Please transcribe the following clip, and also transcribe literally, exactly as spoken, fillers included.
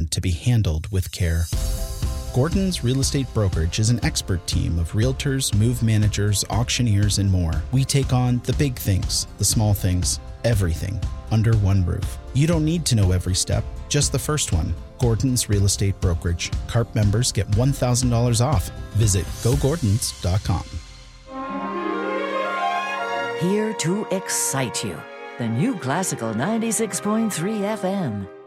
meant to be handled with care. Gordon's Real Estate Brokerage is an expert team of realtors, move managers, auctioneers, and more. We take on the big things, the small things, everything under one roof. You don't need to know every step, just the first one. Gordon's Real Estate Brokerage. C A R P members get one thousand dollars off. Visit go gordons dot com. Here to excite you. The new Classical ninety-six point three F M.